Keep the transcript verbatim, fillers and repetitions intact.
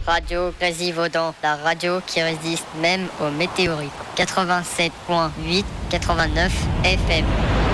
Radio Grésivaudan, la radio qui résiste même aux météorites. quatre-vingt-sept virgule huit, quatre-vingt-neuf F M.